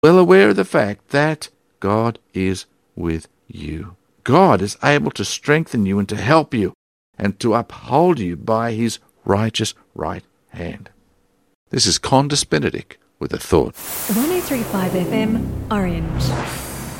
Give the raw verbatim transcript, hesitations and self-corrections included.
well aware of the fact that God is with you. God is able to strengthen you and to help you and to uphold you by his righteous right hand. This is Qantas Benedict with a thought. one oh three point five F M, Orange.